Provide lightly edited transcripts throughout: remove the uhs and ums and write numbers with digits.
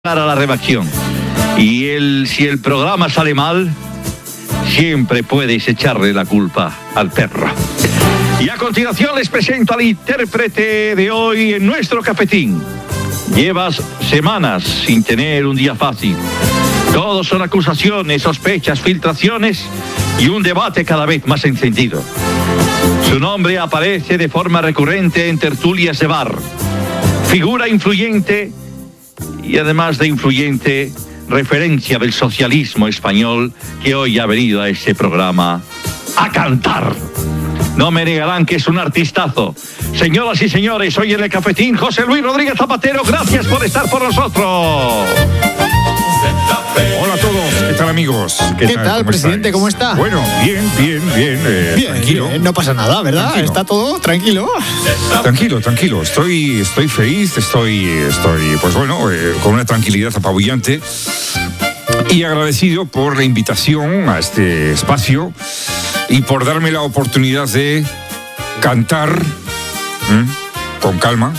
a la redacción. Y si el programa sale mal, siempre puedes echarle la culpa al perro. Y a continuación les presento al intérprete de hoy en nuestro cafetín. Llevas semanas sin tener un día fácil. Todos son acusaciones, sospechas, filtraciones y un debate cada vez más encendido. Su nombre aparece de forma recurrente en tertulias de bar. Figura influyente y además de influyente, referencia del socialismo español que hoy ha venido a este programa a cantar. No me negarán que es un artistazo. Señoras y señores, hoy en el cafetín, José Luis Rodríguez Zapatero, gracias por estar por nosotros. Hola a todos, ¿qué tal, amigos? ¿Qué tal, presidente? ¿Cómo está? Bueno, bien, tranquilo. Bien, no pasa nada, ¿verdad? Tranquilo. Está todo tranquilo. Tranquilo. Estoy feliz, pues bueno, con una tranquilidad apabullante y agradecido por la invitación a este espacio y por darme la oportunidad de cantar, con calma,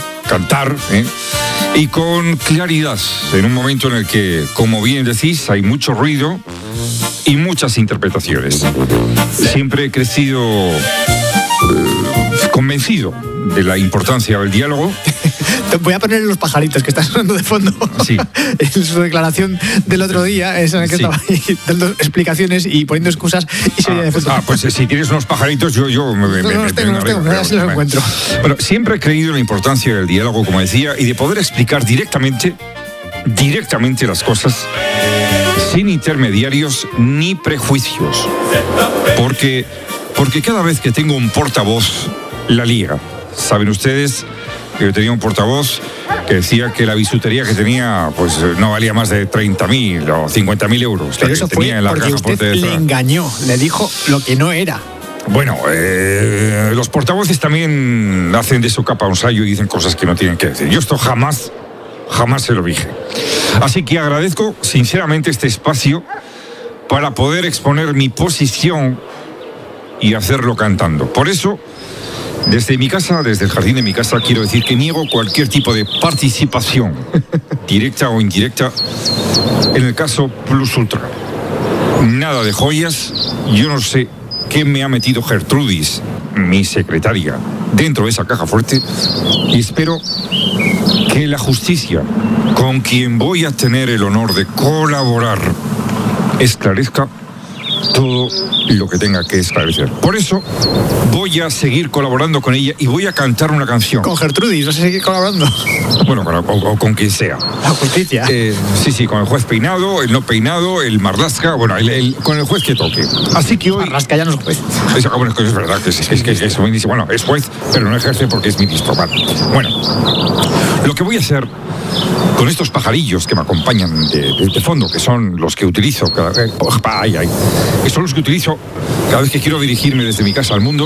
y con claridad, en un momento en el que, como bien decís, hay mucho ruido y muchas interpretaciones. Siempre he crecido convencido de la importancia del diálogo. Te voy a poner los pajaritos que están sonando de fondo. Sí. En su declaración del otro día, es en el que Sí. estaba ahí dando explicaciones y poniendo excusas y se oía de fondo. Pues si tienes unos pajaritos, yo No los tengo, ya se los encuentro. Bueno, siempre he creído en la importancia del diálogo, como decía, y de poder explicar directamente las cosas sin intermediarios ni prejuicios. Porque cada vez que tengo un portavoz, la liga. Saben ustedes que yo tenía un portavoz que decía que la bisutería que tenía pues no valía más de 30.000 o 50.000 euros. Pero eso fue porque usted le engañó, le dijo lo que no era. Bueno, los portavoces también hacen de su capa un sayo y dicen cosas que no tienen que decir. Yo esto jamás se lo dije. Así que agradezco sinceramente este espacio para poder exponer mi posición y hacerlo cantando. Por eso, desde mi casa, desde el jardín de mi casa, quiero decir que niego cualquier tipo de participación, directa o indirecta, en el caso Plus Ultra. Nada de joyas. Yo no sé qué me ha metido Gertrudis, mi secretaria, dentro de esa caja fuerte, y espero que la justicia, con quien voy a tener el honor de colaborar, esclarezca todo lo que tenga que esclarecer. Por eso voy a seguir colaborando con ella y voy a cantar una canción. Con Gertrudis, vas a seguir colaborando. Bueno, o con quien sea. La justicia. Sí, con el juez peinado, el no peinado, el Marlaska, bueno, con el juez que toque. Así que hoy... Marlaska ya no es juez. Bueno, es verdad que es ministro. Bueno, es juez, pero no ejerce porque es ministro. Bueno, lo que voy a hacer con estos pajarillos que me acompañan de fondo, que son los que utilizo que son los que utilizo cada vez que quiero dirigirme desde mi casa al mundo,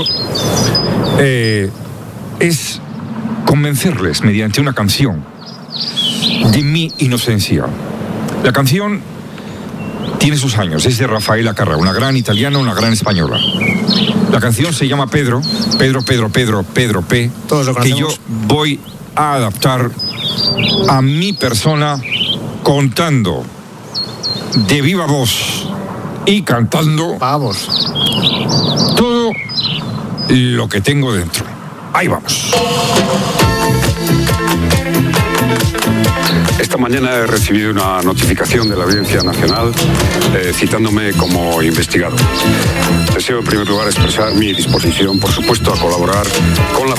es convencerles mediante una canción de mi inocencia. La canción tiene sus años, es de Rafaela Carrà, una gran italiana, una gran española. La canción se llama Pedro P, Todos lo que yo conocemos. voy a adaptar a mi persona contando de viva voz y cantando Vamos. todo lo que tengo dentro. Ahí vamos. Esta mañana he recibido una notificación de la Audiencia Nacional citándome como investigado. Deseo en primer lugar expresar mi disposición, por supuesto, a colaborar con la